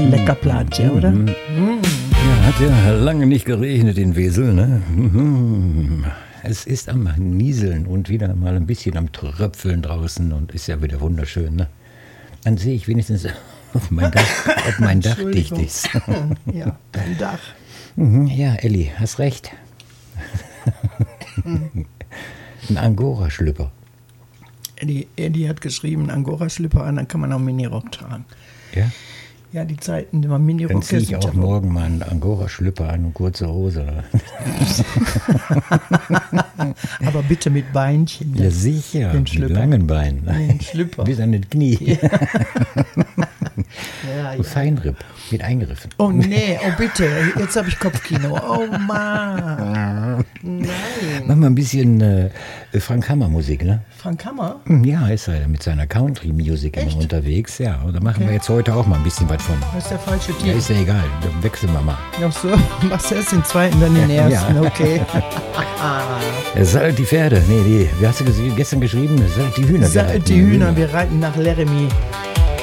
ein lecker Platje, oder? Ja, hat ja lange nicht geregnet in Wesel, ne? Es ist am Nieseln und wieder mal ein bisschen am Tröpfeln draußen und ist ja wieder wunderschön, ne? Dann sehe ich wenigstens, ob mein Dach dicht ist. Ja, dein Dach. Ja, Elli, hast recht. Ein Angora-Schlüpper. Eddie hat geschrieben, Angora-Schlüpper an, dann kann man auch Minirock tragen. Ja? Ja, die Zeiten, die man Minirock Dann ziehe ich auch morgen mal einen Angora-Schlüpper an und kurze Hose. Aber bitte mit Beinchen. Ja, sicher, Den mit Schlüpper. langen Beinen. Den Schlüpper. Bis an das Knie. Ja. Feinripp, mit Eingriffen. Oh nee, oh bitte, jetzt habe ich Kopfkino. Oh Mann. Nein. Mach mal ein bisschen Frank Hammer Musik, ne? Frank Hammer? Ja, ist er mit seiner Country-Musik immer unterwegs. Ja, und da machen wir jetzt heute auch mal ein bisschen was von. Das ist der falsche Ja, Tier. ist ja egal, dann wechseln wir mal. Ach so, machst du erst den zweiten, dann den ersten, okay. Sallt die Pferde. Nee, wie hast du gestern geschrieben? Sallt die Hühner. Die Hühner, wir reiten nach Laramie.